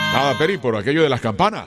Nada, Peri, por aquello de las campanas.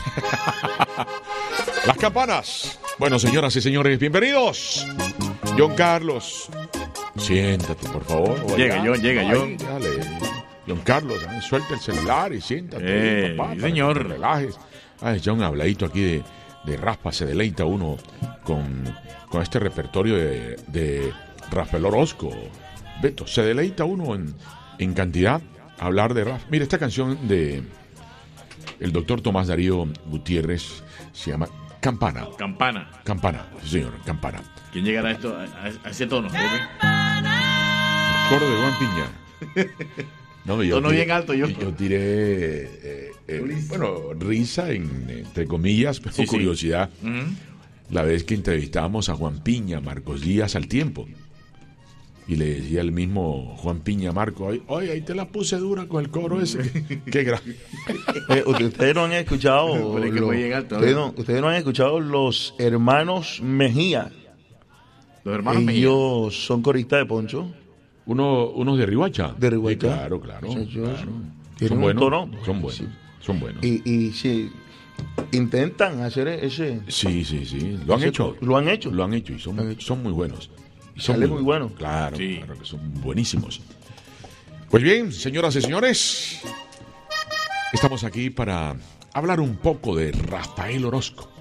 Las campanas. Bueno, señoras y señores, bienvenidos. John Carlos. Siéntate, por favor. Llega John. Dale. John Carlos, suelta el celular y siéntate. Papá, sí, señor. Que te relajes. John, habladito aquí de raspa. Se deleita uno con este repertorio de Rafael Orozco. Beto, se deleita uno en cantidad hablar de rap. Mira, esta canción de el doctor Tomás Darío Gutiérrez se llama Campana. Campana, sí señor, Campana. ¿Quién llegará a ese tono? Coro de Juan Piña. No, tono bien alto yo. Yo tiré, risa entre comillas, pero curiosidad. Sí. Uh-huh. La vez que entrevistábamos a Juan Piña, Marcos Díaz al tiempo. Y le decía el mismo Juan Piña a Marco, oye, ahí te la puse dura con el coro ese. Qué grave. Ustedes no han escuchado ustedes no han escuchado los hermanos Mejía. Los hermanos Mejía. Ellos son coristas de poncho. Unos de Riohacha. De Riohacha. Sí, claro. Son buenos. Tono. Son buenos. Sí. Son buenos. Y sí, intentan hacer ese. Sí. Lo han hecho y son muy buenos. Sale muy bueno. Claro que son buenísimos. Pues bien, señoras y señores, estamos aquí para hablar un poco de Rafael Orozco.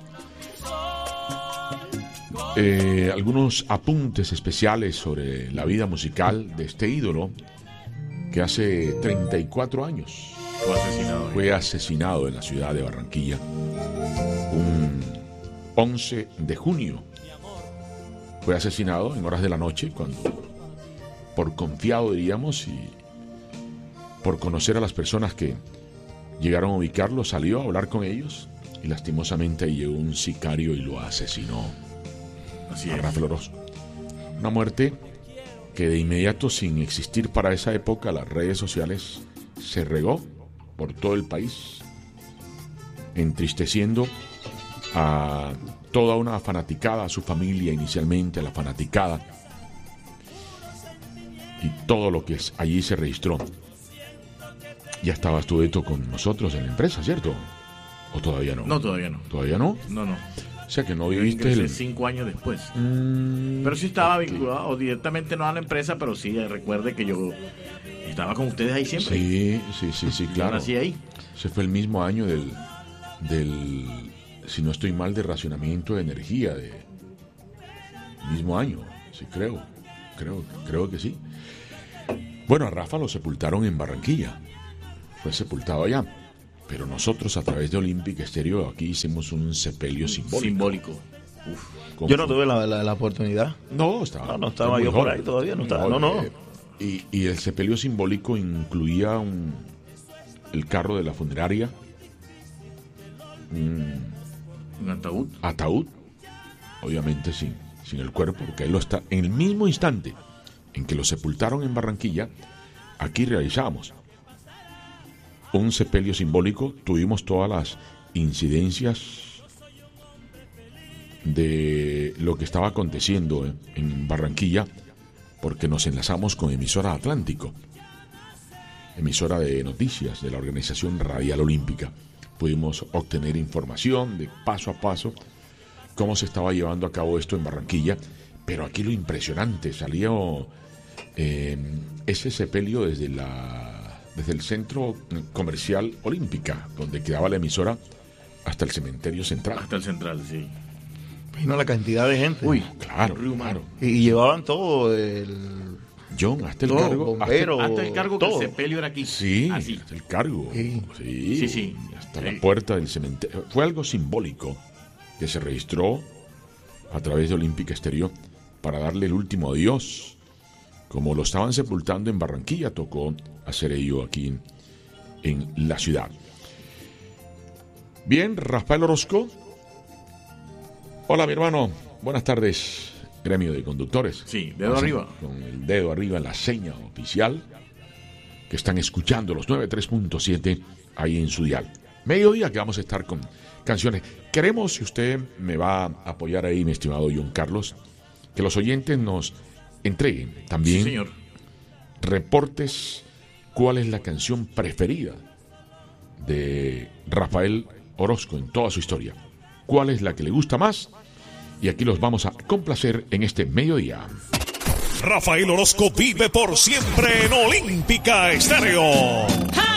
Algunos apuntes especiales sobre la vida musical de este ídolo que hace 34 años fue asesinado en la ciudad de Barranquilla un 11 de junio. Fue asesinado en horas de la noche, cuando, por confiado diríamos, y por conocer a las personas que llegaron a ubicarlo, salió a hablar con ellos y lastimosamente ahí llegó un sicario y lo asesinó. Así a es. Rafael Orozco. Una muerte que de inmediato, sin existir para esa época las redes sociales, se regó por todo el país, entristeciendo a toda una fanaticada, a su familia inicialmente, a la fanaticada, y todo lo que allí se registró. Ya estabas tú, Beto, con nosotros en la empresa, ¿cierto? ¿O todavía no? No, todavía no. ¿Todavía no? No. O sea que no Yo viviste ingresé 5 años después. Pero sí estaba vinculado, o directamente no a la empresa, pero sí, recuerde que yo estaba con ustedes ahí siempre. Sí, claro. Yo nací ahí. Ese fue el mismo año del si no estoy mal, de racionamiento de energía, mismo año, sí, creo que sí. Bueno, a Rafa lo sepultaron en Barranquilla, fue sepultado allá, pero nosotros a través de Olympic Stereo aquí hicimos un sepelio simbólico. Yo no tuve la oportunidad. No estaba yo por ahí todavía, no estaba. Y el sepelio simbólico incluía el carro de la funeraria, un ataúd, obviamente sin el cuerpo, porque ahí lo está. En el mismo instante en que lo sepultaron en Barranquilla, aquí realizamos un sepelio simbólico. Tuvimos todas las incidencias de lo que estaba aconteciendo en Barranquilla, porque nos enlazamos con emisora Atlántico, emisora de noticias de la Organización Radial Olímpica. Pudimos obtener información de paso a paso cómo se estaba llevando a cabo esto en Barranquilla, pero aquí lo impresionante, salió ese sepelio desde el centro comercial Olímpica, donde quedaba la emisora, hasta el cementerio central. Hasta el central, sí. Vino la cantidad de gente. Uy, claro. Y llevaban todo John, hasta el cargo. Bombero, hasta el cargo todo. Que el sepelio era aquí. Sí, así. Hasta el cargo. Sí. Hasta la puerta del cementerio. Fue algo simbólico que se registró a través de Olympic Stereo para darle el último adiós. Como lo estaban sepultando en Barranquilla, tocó hacer ello aquí en la ciudad. Bien, Rafael Orozco. Hola, mi hermano. Buenas tardes. Gremio de conductores. Sí, dedo arriba. Con el dedo arriba en la seña oficial, que están escuchando los 93.7 ahí en su dial. Mediodía que vamos a estar con canciones. Queremos, si usted me va a apoyar ahí, mi estimado John Carlos, que los oyentes nos entreguen también, sí, señor, reportes, cuál es la canción preferida de Rafael Orozco en toda su historia. ¿Cuál es la que le gusta más? Y aquí los vamos a complacer en este mediodía. Rafael Orozco vive por siempre en Olímpica Estéreo.